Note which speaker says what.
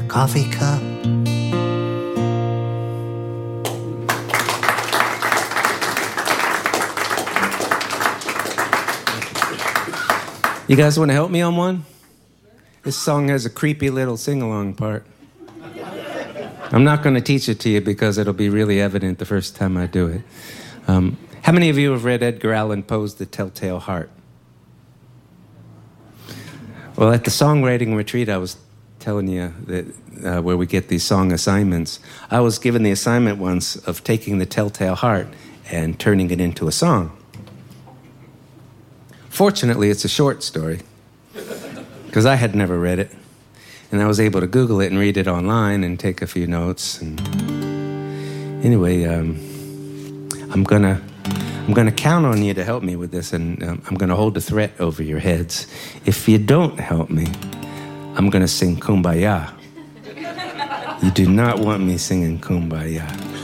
Speaker 1: coffee cup.
Speaker 2: You guys want to help me on one? This song has a creepy little sing-along part. I'm not going to teach it to you because it'll be really evident the first time I do it. How many of you have read Edgar Allan Poe's The Telltale Heart? Well, at the songwriting retreat, I was telling you that where we get these song assignments, I was given the assignment once of taking The Telltale Heart and turning it into a song. Fortunately, it's a short story, because I had never read it. And I was able to Google it and read it online and take a few notes. And anyway, I'm gonna count on you to help me with this, and I'm gonna hold a threat over your heads. If you don't help me, I'm gonna sing Kumbaya. You do not want me singing Kumbaya.